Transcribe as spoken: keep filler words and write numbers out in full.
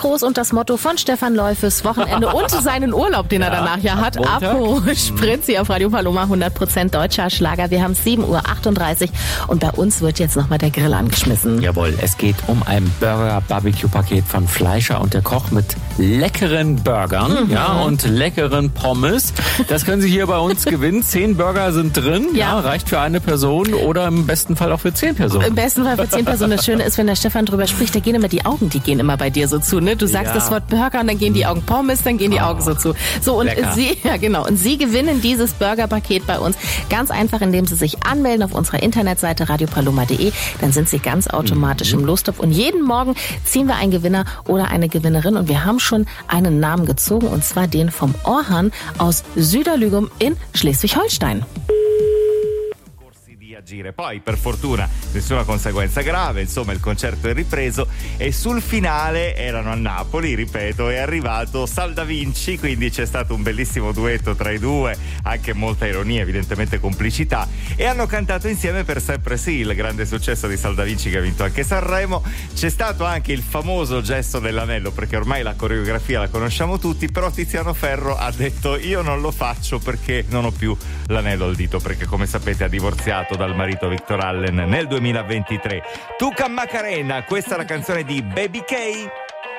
Groß und das Motto von Stefan Loy fürs Wochenende und seinen Urlaub, den er danach ja hat. Apo Spritzi auf Radio Paloma, hundert Prozent deutscher Schlager. Wir haben sieben Uhr achtunddreißig und bei uns wird jetzt nochmal der Grill angeschmissen. Jawohl, es geht um ein Burger-Barbecue-Paket von Fleischer und der Koch mit leckeren Burgern, mhm. ja, und leckeren Pommes. Das können Sie hier bei uns gewinnen. Zehn Burger sind drin, ja. ja, reicht für eine Person oder im besten Fall auch für zehn Personen. Im besten Fall für zehn Personen. Das Schöne ist, wenn der Stefan drüber spricht, da gehen immer die Augen, die gehen immer bei dir so zu, ne? Du sagst ja. das Wort Burger und dann gehen die Augen Pommes, dann gehen die Augen so zu. So, und Lecker. Sie, ja genau, und Sie gewinnen dieses Burgerpaket bei uns ganz einfach, indem Sie sich anmelden auf unserer Internetseite radio paloma punkt de. Dann sind Sie ganz automatisch mhm. im Lostopf und jeden Morgen ziehen wir einen Gewinner oder eine Gewinnerin und wir haben schon einen Namen gezogen und zwar den vom Orhan aus Süderlügum in Schleswig-Holstein. Agire. Poi per fortuna nessuna conseguenza grave, insomma il concerto è ripreso e sul finale erano a Napoli, ripeto, è arrivato Sal Da Vinci, quindi c'è stato un bellissimo duetto tra i due, anche molta ironia, evidentemente complicità, e hanno cantato insieme Per sempre sì, il grande successo di Sal Da Vinci che ha vinto anche Sanremo. C'è stato anche il famoso gesto dell'anello, perché ormai la coreografia la conosciamo tutti, però Tiziano Ferro ha detto io non lo faccio perché non ho più l'anello al dito, perché come sapete ha divorziato dal marito Victor Allen nel duemilaventitré. Tuca Macarena, questa è la canzone di Baby K.